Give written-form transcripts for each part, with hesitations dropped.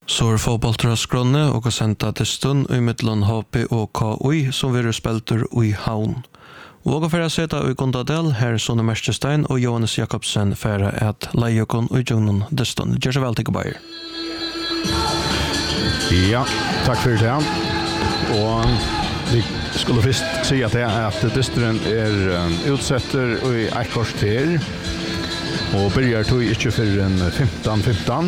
Så er fotballtrøskrone og senda til stund i middelen HP og KUI som vil spelter i havn. Og for å sette i Gondadel, her Sonne Merstestein og Johannes Jakobsen for at leiekon og jungen til stund. Gjør så vel til Bayer. Ja, takk for det. Og vi skulle først si at distren utsetter i et kvarter og begynner tog ikke for en 15-15.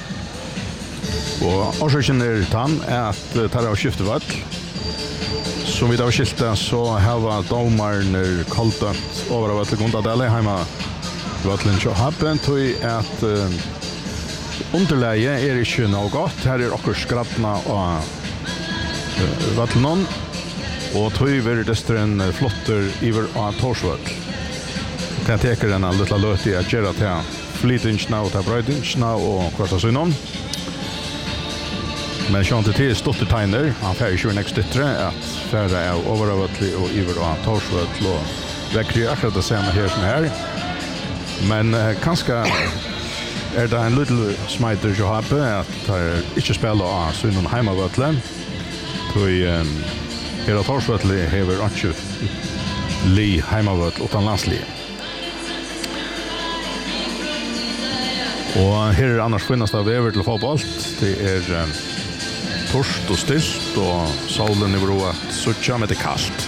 Og årsaken tann at tar av skiftevalg. Som vi da skiltet så har dommerne kaldt over av til Gondadelle hjemme Vattlen Kjøhappen tog at underleie ikke noe godt. Her akkurat skrattene av Vattlenon og tog vil desteren flotter iver av Torsvøk. Det teker en liten løt i at gjøre til flytingsene og til brøytingsene og kvartasynene. Men Sean T. Stottertegner, han färger 20 styttre att färra av overavötlig och iver och Torsvötl och väcker akkurat det samma här som här. Men kanske det en liten smiter att ha på att det inte spelar av synen heimavötlen. Då hela Torsvötl hever inte li heimavötl utan landslig. Och här annars finnas det över till fotboll. Det torst og stilt, og solen i vrå at suttja med det kallt.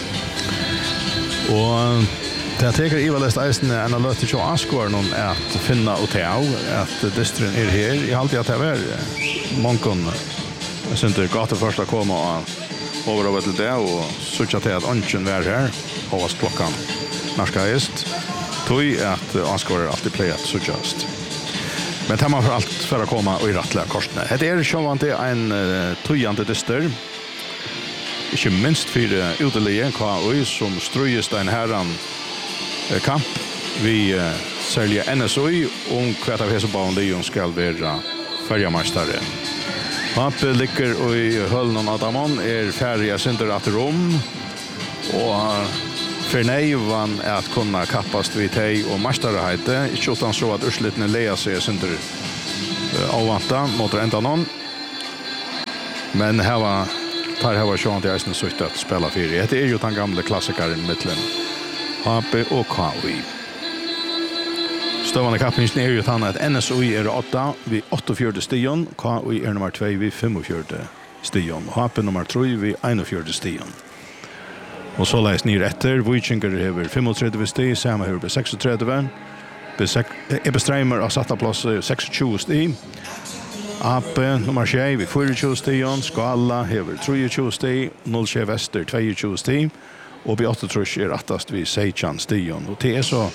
Og det teker ivalest eisene enn å løte til å anskåre noen at finna og ta av at distren her. Jeg har alltid at det var mången jeg synes det gata først å komme over til det, og suttja til at ønsken var her, og hos klokkan narskaist, tog at anskåre alltid pleiet suttjast. Men det man for alt for å komme og i rettlige korsene. Det sjåvande en tøyende dyster. Ikke minst for utelige KUI som strøyest en herran kamp. Vi sælger NSUI om hvert av hesebanen Leon skal være färjamästare. Mappe ligger i höllen av Damon färja synder att rom och förnävan är att kunna kappast vid tej och mästarhete. Inte utan så att urslitne leia sig synder avvanta mot ända någon. Men här var Sean till Eisen sökt att spela för. Det är ju den gamla klassikeren mittlen HP och KUI. Stövande kappningen är ju att NSUI är 8 vid 48 stion, KUI är nummer 2 vid 45 stion, HP nummer 3 vid 41 stion. Och så läs ner efter, Vikinger över 35 stion, samma över 36. Ebestreimer har satt plats 26 stion. AP nummer 6 vid 24 stion, Skala över 23 stion, 07 Väster 22 stion. Och vid 8 trus är attast vid 16 stion. Och det är så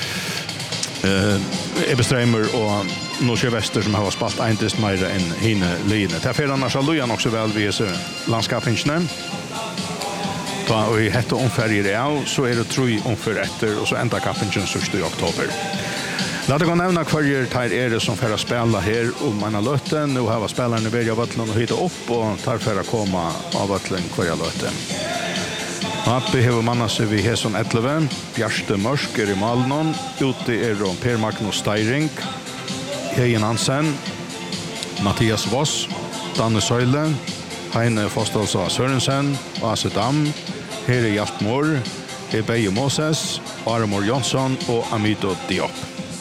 Ebestreimer och Norske Väster som har spalt eintest mer än hinne linje. Det är annars Lujan också väl vid landskapingen. Och i hette omfärger det av så är det 3 omfär efter och så enda kappingen 6 i oktober. Låt oss nämna kvarger tar det som för att spela här om man har löten. Nu har spelarna börjat vattlen och hitta upp och tar för att komma av vattlen kvarger löten. Mappe hever manna seg vid Heson 11, Bjarste Mørsk i Malnon, ute Per Magnus Steiring, Heien Hansen, Mattias Voss, Danne Søyle, Heine Fostalsa Sørensen, Ase Dam, Heri Hjaltmor, Beje Moses, Armor Jonsson og Amido Diop.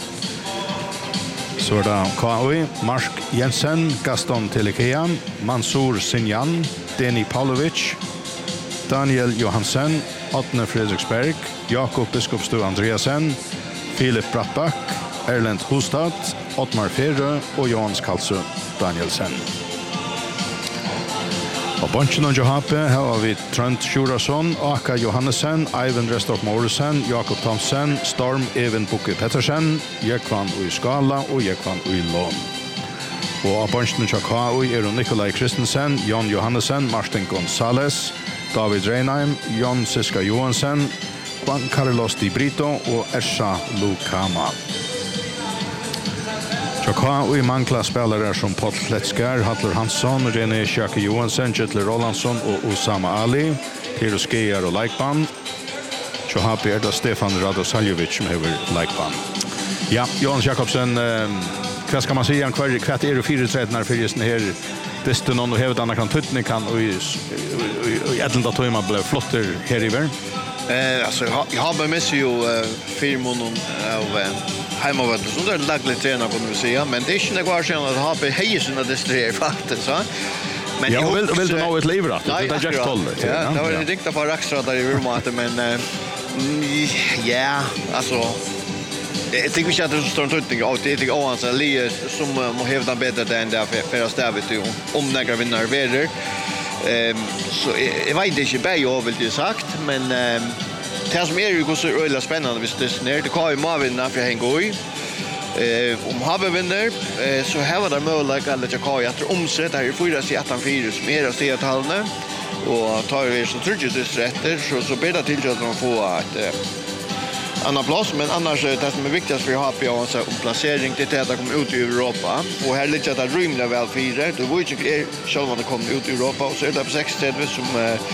Så det KUI, Mark Jensen, Gaston Telekea, Mansour Sinjan, Deni Pavlovic, Daniel Johansen, Atne Fredriksberg, Jakob Biskopstø Andreasen, Filip Brattbakk, Erlend Hostad, Ottmar Ferrø og Johans Karlsson Danielsen. Og bunchen av Johape har vi Trent Sjurason, Aka Johannesen, Eivind Restorp Morrison, Jakob Thomsen, Storm Even Bukke Pettersen, Jekvan Ui Skala og Jekvan Ui Lån. Og av bunchen av KUI Nikolaj Kristensen, Jon Johannesen, Martin Gonzales, David Reinheim, Jon Siska Johansen, Juan Carlos Di Brito og Esha Lukama. KUI manglar spelare som Paul Letskär, Hattler Hansson, René Sjake Johansen, Jetle Rolandsson og Osama Ali, Tero Skeier og Laikban. HP det Stefan Radosaljevic som hever Laikban. Ja, Johannes Jakobsen vad ska man säga kvart är det 4-3 för just här det någon och hävda andra kan tutne kan och i ädlanda tøyma blev flotter här i världen. Alltså jag har med mig ju 4 månader av hemmavet så där lagligt träna kan vi säga men det är inte kvar sen att ha på hejsen att distrahera faktiskt så. Men jag vill du nå ett liv då. Det är just tollet. Ja, det var det riktigt för extra där i rummet men ja, alltså jag tycker inte att det är så stor tutning av det är alltså Lee som må hävda bättre än där för stävet om några vinner vidare. Så jag vet inte bä jag vill det sagt men det som är ju så öliga spännande visst det när det kan ju Marvin för han går om Habbe vinner så har det möjlighet att lägga kvar att omsätt här i 4-4 som är att se att halvne och tar ju så tror jag det rätter så bättre till att de får ett annan plats men annars det som är viktigast för HP är alltså placering det att komma ut i Europa och här ligger det rymliga väl fyra då går ju själva att komma ut i Europa och så är det på 6 ställen som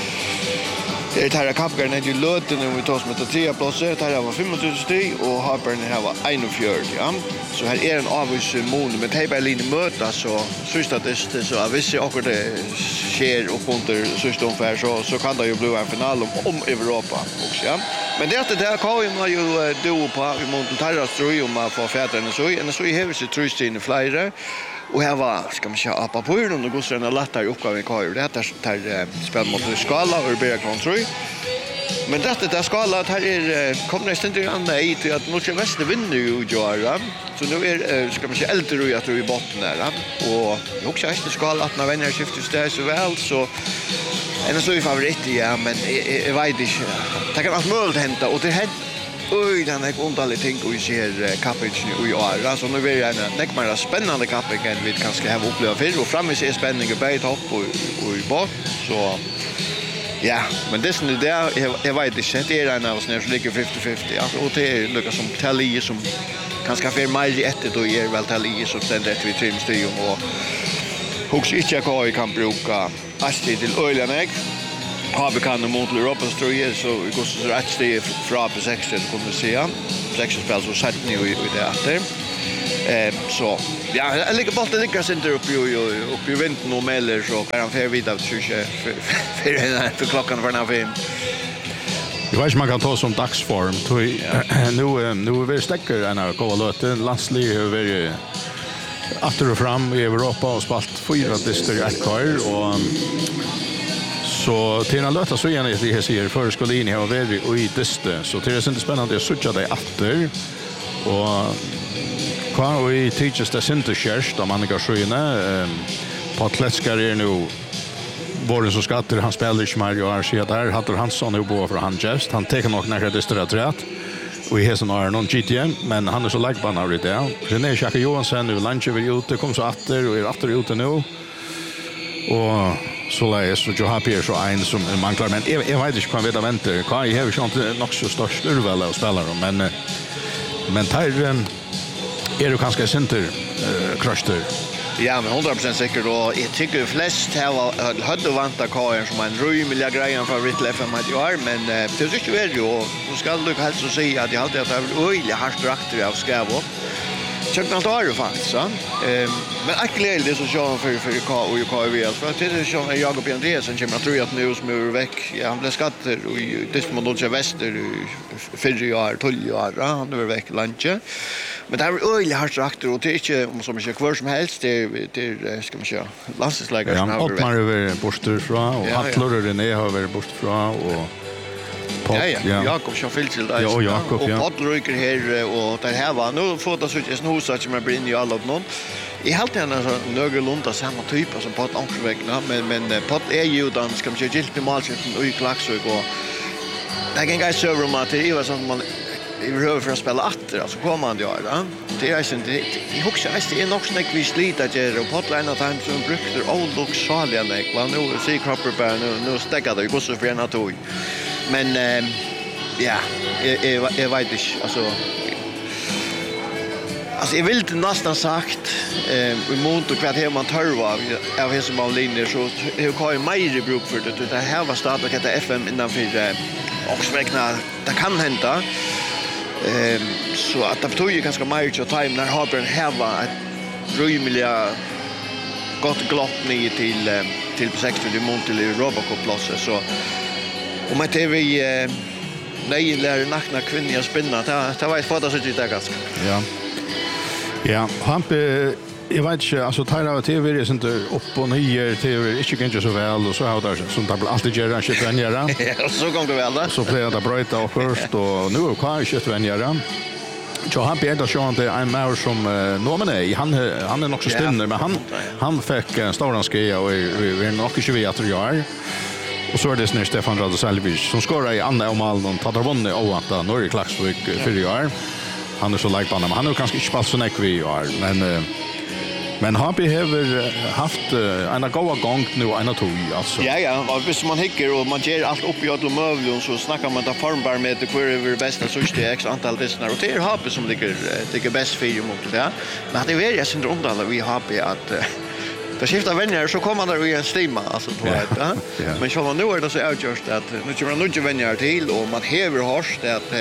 det här kapgarna ju löten och vi tar som ett 3 platser det här var 25 steg och Harper här var 41 ja så här är en avvis mån med Heiberlin möta så sista det så visst också det sker och under sista ungefär så kan det ju bli en final om Europa också ja men det där kan man ju do på i Montentarras tror jag man får fäderna så i hus i trustin flera och här var ska man köra på den och gå så en lättare uppgåva i kör det där spel mot skala och bära kontroll men det där skala här är kommer nästan till andra i till att Norge Väst vinner ju Joara så nu är ska man köra äldre jag tror i botten där och också är det skala att när vänner skiftar så väl så en så favorit ja men jag vet inte det kan allt möjligt hända och det händer oj den är underlig ting och vi ser kappage nu i år alltså nu är det en mer spännande kapping än vi kanske har upplevt förr och framme ser spänningen på topp och i bort så ja men det är där jag vet inte det är en av oss när så ligger 50-50 alltså och det är Lucas som Telly som kanske för mer i ett då är väl Telly som ständer vi trimstudion och hooks inte jag kan bruka Astrid till Ölanägg har bekannt mot Europa tror jag så vi går så rätt steg från på 6 kommer vi se 6 spel så satt ni i det där så ja jag ligger bara ligger center upp i vintern och melder så kan han för vidare för klockan för när vi jag vet man kan ta som dagsform nu vi stäcker en goda låt landslig över åter och fram i Europa och spalt 4 distrikt och så till en löta så igen det här ser för skulle in här och väldigt och i dyste så det är inte spännande att söka dig åter och kan vi teaches the center church där man kan sjöna på Atletskar är nu våren så skatter han spelar inte mer och är så där hade han sån nu på för han just han tar nog några distrikt rätt och i häsen har någon GTM men han är så lagban av det där René Schacke Johansson nu lunch över ute kom så åter och är åter ute nu och så läs så jag har här så en som man klar men jag vet inte kan veta vänta kan jag har ju inte nog så störst urval att spela men tar är du kanske center crusher ja men 100% säker då jag tycker flest hade väntat kvar som en rymliga grejer för Little FM att göra men det är inte väl ju och ska du helst så säga att jag alltid har varit hårt drakt av Skavo Chakna tar faktiskt så. Men akkurat det så kör för KV alltså för det är så jag och Andreas som kommer tror jag att nu smör väck. Ja, han blev skatter och det som då väster 4 år 12 år han var väck lunch. Men det är öliga hartrakter och det är inte som inte kvar som helst det ska man köra. Landslägare som har man över borster från och Hattlor och René har över bort från och Jakob som fyllt till där. Ja, Jakob, och Pottryker här och där här var nu fotar så just nu så att man blir in i alla någon. I helt en någorlunda samma typ som Pott Ankervägna men Pott är ju då ska man köra gilt med målsättning och i klaxsök och det kan gå server om att det var sånt man i behöver för att spela åter alltså kommer man göra. Det är inte i också det är nog snack vi sliter att och Potline att han som brukar old look Charlie like well nu see Cropper bara nu stäcker det går så för en att men ja jag vet inte alltså jag vill inte nästan sagt emot och kvart man törva av som av linjer så hur kan ju mer bruk för det här var startat att FM innanför och vägna det kan hända så att det tog ju ganska mycket time när Harper hava rymliga gott glopp ner till på 60 mot till Robocop-plåset så om att det vi nej lär nakna kvinnor spinna det var ett foto så det ganska. Ja, han jag vet inte alltså tar av TV är inte upp och ner TV inte kanske så väl och så har där som det alltid gör shit vänjara. Ja, så går det väl då. Så blir det bröta och först och nu är kvar shit vänjara. Så han bättre så han det en mer som nominee han är nog så stilla men han fick en stor skia och vi är nog inte vi att göra. Och så är det snart Stefan Radoselvic som skorar i andra och Malmö tar vunnit och att Norge Klaxvik för i år. Han är så like på honom. Han har kanske inte spelat så mycket vi år men har behöver haft en goda gång nu en tog alltså. Ja, och hvis man hickar och man ger allt upp i alla möbler så snackar man ta formbar med det kvar över bästa så det är x antal lyssnare och det är Hape som ligger bäst för mot det. Ja. Men att det är jag syns runt alla vi Hape att det skiftar vänner så kommer där i en stämma alltså på det. Men så man nu är det så outjust att nu kommer nog vänner till och man häver hårs det att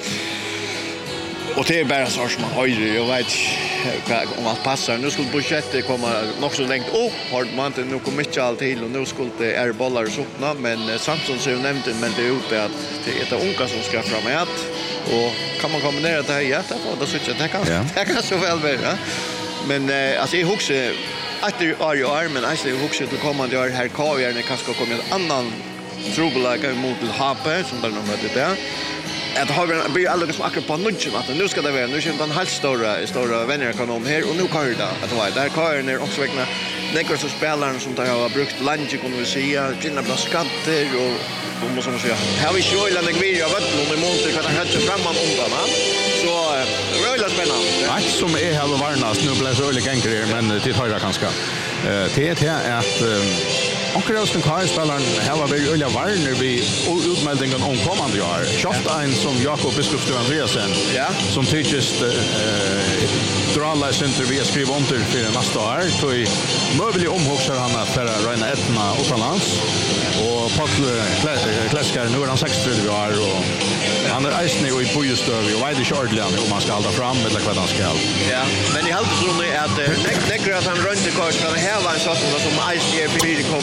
och det är bara så som man höjer jag vet om allt passar nu skulle budgetet komma nog så långt upp har man inte nu kommer inte allt till och nu skulle det är bollar och såna men Samson så nämnt men det är ute att det är unga som ska framåt och kan man kombinera det här jätte på så det kan så väl vara men alltså jag huxar att det är men alltså jag huxar till kommande år här Kavjärne kanske kommer en annan trubbelaga mot Hape som där nummer det där att har vi blir alldeles som akkurat på nudgen att nu ska det vara nu känns den helt stora vännerkanon här och nu kör det att vara där kör ner också vägna nekar så spelaren som har brukt lunch kan vi säga känna bra skatter och måste man säga här vi kör den video av att i monter kan han köra fram undan så rölla spännande allt som är här varnast nu blir så öle gängre men det tar jag ganska det är att Onkel Östen Karlspelaren här var väl öliga varner vi utmeldingen om kommande år. Schafta en som Jakob Biskopstø Andreasen. Ja. Som tycks dra center vi skriver under för nästa år. Så i möbel omhuxar han att för Reina Etna utomlands. Och Paul Kläskar nu är han 63 år och han är Eisne och i Bojestøv och Weide Shortland om man ska hålla fram eller vad han ska. Ja, men i halvtid så är att Neckar att han runt i kurs för här var en sån som Eisne är